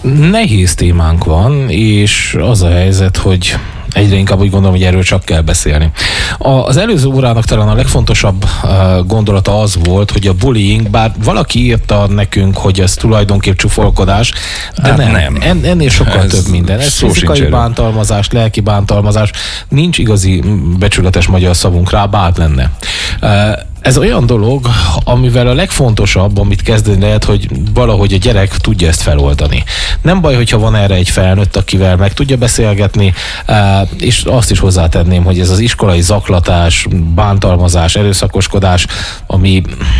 Nehéz témánk van, és az a helyzet, hogy egyre inkább úgy gondolom, hogy erről csak kell beszélni. Az előző órának talán a legfontosabb gondolata az volt, hogy a bullying, bár valaki írta nekünk, hogy ez tulajdonképp csúfolkodás, de hát nem. Ennél sokkal ez több minden. Ez fizikai bántalmazás, lelki bántalmazás, nincs igazi becsületes magyar szavunk rá, bár lenne. Ez olyan dolog, amivel a legfontosabb, amit kezdeni lehet, hogy valahogy a gyerek tudja ezt feloldani. Nem baj, hogyha van erre egy felnőtt, akivel meg tudja beszélgetni, és azt is hozzátenném, hogy ez az iskolai zaklatás, bántalmazás, erőszakoskodás, ami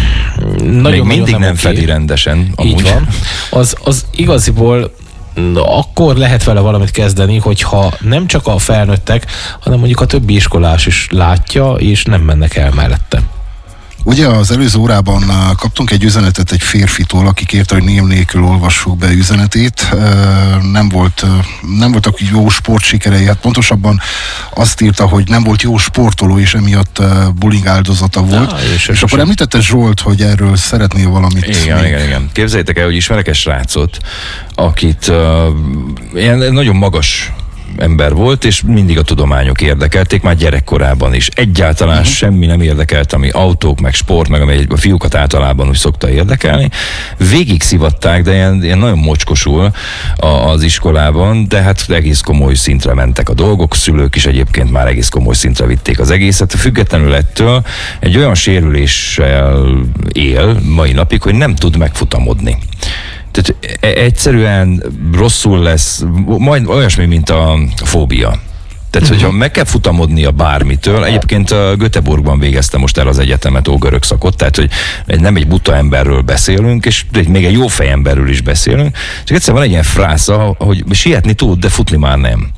még mindig nem fedi rendesen. Amúgy. Így van. Az igaziból akkor lehet vele valamit kezdeni, hogyha nem csak a felnőttek, hanem mondjuk a többi iskolás is látja, és nem mennek el mellette. Ugye az előző órában kaptunk egy üzenetet egy férfitól, aki kérte, hogy név nélkül olvassuk be üzenetét. Nem voltak jó sportsikerei, hát pontosabban azt írta, hogy nem volt jó sportoló, és emiatt bullying áldozata volt. És akkor említette Zsolt, hogy erről szeretnél valamit. Igen. Képzeljétek el, hogy ismerek egy srácot, akit ilyen nagyon magas ember volt, és mindig a tudományok érdekelték, már gyerekkorában is. Egyáltalán semmi nem érdekelt, ami autók, meg sport, meg ami a fiúkat általában úgy szokta érdekelni. Végig szivatták, de ilyen nagyon mocskosul az iskolában, de hát egész komoly szintre mentek a dolgok, szülők is egyébként már egész komoly szintre vitték az egészet. Függetlenül ettől egy olyan sérüléssel él mai napig, hogy nem tud megfutamodni. Tehát egyszerűen rosszul lesz, majd olyasmi, mint a fóbia. Tehát, hogyha meg kell futamodnia bármitől, egyébként a Göteborgban végezte most el az egyetemet, ógörög szakot, tehát, hogy nem egy buta emberről beszélünk, és még egy jó fejemberről is beszélünk, csak egyszer van egy ilyen frásza, hogy sietni tud, de futni már nem.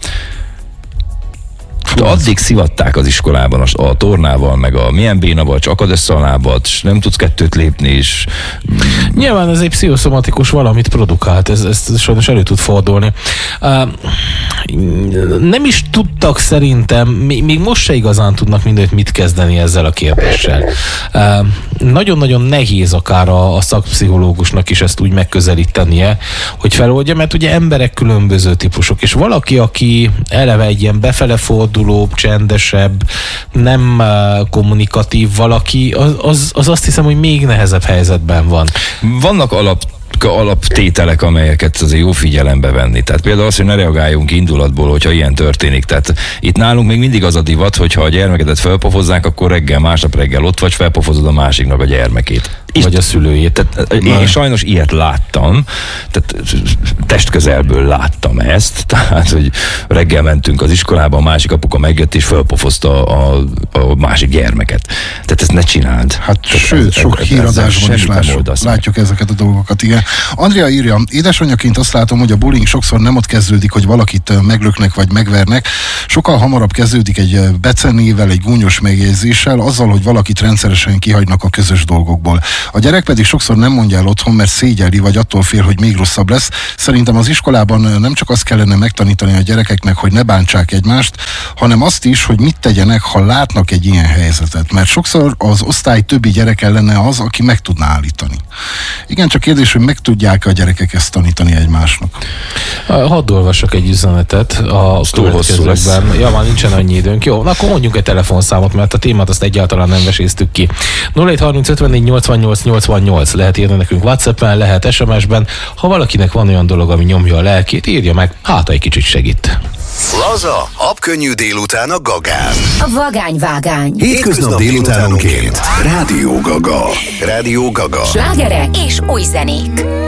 Addig szivatták az iskolában a tornával, meg a milyen bénaval, csak akad össze a lábad, és nem tudsz kettőt lépni is. Nyilván ez egy pszichoszomatikus valamit produkált, ez sajnos elő tud fordulni. Nem is tudtak szerintem, még most se igazán tudnak mindent mit kezdeni ezzel a kérdéssel. Nagyon-nagyon nehéz akár a szakpszichológusnak is ezt úgy megközelítenie, hogy feloldja, mert ugye emberek különböző típusok, és valaki, aki eleve egy ilyen befele fordulóbb, csendesebb, nem kommunikatív valaki, az azt hiszem, hogy még nehezebb helyzetben van. Vannak alaptételek, amelyeket azért jó figyelembe venni. Tehát például az, hogy ne reagáljunk indulatból, hogyha ilyen történik. Tehát itt nálunk még mindig az a divat, hogyha a gyermekedet felpofozzák, akkor másnap reggel ott vagy, felpofozod a másiknak a gyermekét. Vagy a szülőjét. Tehát én sajnos ilyet láttam, tehát testközelből láttam ezt, tehát, hogy reggel mentünk az iskolába, a másik apuka megjött és felpofozta a másik gyermeket. Tehát ezt ne csináld. Hát sőt, sok híradásban is látjuk ezeket a dolgokat, igen. Andrea írja, édesanyjaként azt látom, hogy a bullying sokszor nem ott kezdődik, hogy valakit meglöknek vagy megvernek, sokkal hamarabb kezdődik egy becenével, egy gúnyos megjegyzéssel, azzal, hogy valakit rendszeresen kihagynak a közös dolgokból. A gyerek pedig sokszor nem mondja el otthon, mert szégyeli, vagy attól fél, hogy még rosszabb lesz. Szerintem az iskolában nem csak azt kellene megtanítani a gyerekeknek, hogy ne bántsák egymást, hanem azt is, hogy mit tegyenek, ha látnak egy ilyen helyzetet. Mert sokszor az osztály többi gyereke lenne az, aki meg tudná állítani. Igen, csak kérdés, hogy meg tudják a gyerekek ezt tanítani egymásnak. Hadd olvassak egy üzenetet a következőkben. Ja, már nincsen annyi időnk. Jó, akkor mondjuk egy telefonszámot, mert a témát azt egyáltalán nem veséztük ki. 0730 54 88 88 lehet írni nekünk WhatsApp-en, lehet SMS-ben. Ha valakinek van olyan dolog, ami nyomja a lelkét, írja meg, hát egy kicsit segít. Laza, habkönnyű délután a Gagán. A vagányvágány. Hétköznap délutánonként. Rádió Gaga. Rádió Gaga. Slágerek és új zenék.